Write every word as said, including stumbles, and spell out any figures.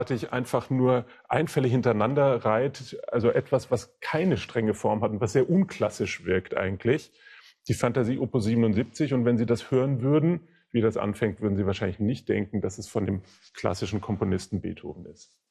einfach nur Einfälle hintereinander reiht, also etwas, was keine strenge Form hat und was sehr unklassisch wirkt eigentlich. Die Fantasie Opus siebenundsiebzig, und wenn Sie das hören würden, wie das anfängt, würden Sie wahrscheinlich nicht denken, dass es von dem klassischen Komponisten Beethoven ist.